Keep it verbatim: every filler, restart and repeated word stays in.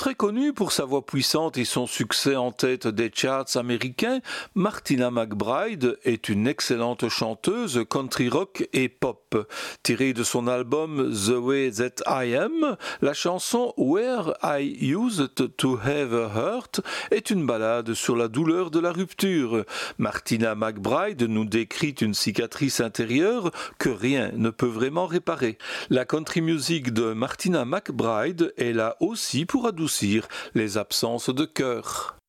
Très connue pour sa voix puissante et son succès en tête des charts américains, Martina McBride est une excellente chanteuse country rock et pop. Tirée de son album The Way That I Am, la chanson Where I Used to Have a Hurt est une ballade sur la douleur de la rupture. Martina McBride nous décrit une cicatrice intérieure que rien ne peut vraiment réparer. La country music de Martina McBride est là aussi pour adoucir les absences de cœur.